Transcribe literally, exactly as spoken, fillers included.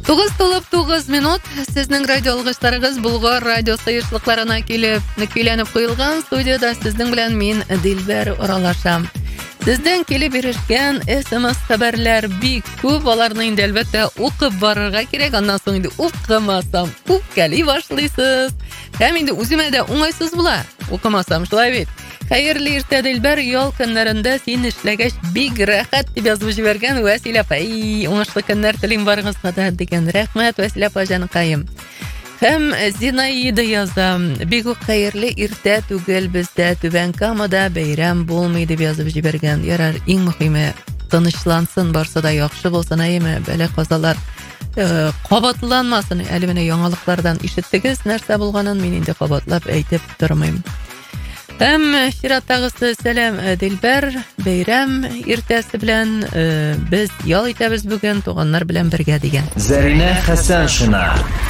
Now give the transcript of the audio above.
Тугыз тулып тугыз минут. Сезнең радио алгыштарыгыз Булгар радио сыйышлыкларына килеп, көйләнеп куелган студияда сезнең белән мин Дилбәр уралашам. Сездән килеп ирешкән эс-эм-эс хәбәрләр бик күп, аларны инде әлбәттә укып барырга кирәк. Аннан соң инде укымасам үпкәли башлыйсыз. Һәм инде үземә дә уңайсыз була. Укымасам шулай бит. Хәерле иртә Дилбәр, ял көннәрендә син эшләгәч бик рәхәт дип язып җибәргән Вәсилә апа. И, уңышлы көннәр телим барыгызга да дигән. Рәхмәт Вәсилә апа җаныкаем. Һәм Зинаида яза. Бик үк хәерле иртә түгел, бездә Түбән Камада бәйрәм булмый дип язып җибәргән. Ярар, иң мөһиме тынычлансын, барса да яхшы булсын, әйеме? Бәлә казалар э, кабатланмасын. Әле менә яңалыклардан ишеттегез, нәрсә булганын мин инде кабатлап әйтеп тормыйм. Һәм чираттагысы сәлам Дилбәр, бәйрәм иртәсе белән э, без ял итәбез бүген туганнар белән бергә дигән. Зәринә Хәсән шуна.